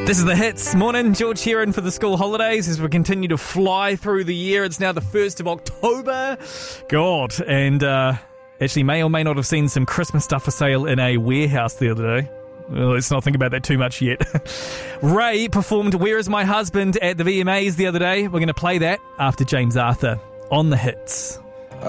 This is The Hits. Morning, George here in for the school holidays as we continue to fly through the year. It's now the 1st of October. God, and actually may or may not have seen some Christmas stuff for sale in a warehouse the other day. Well, let's not think about that too much yet. Ray performed Where Is My Husband at the VMAs the other day. We're going to play that after James Arthur on The Hits.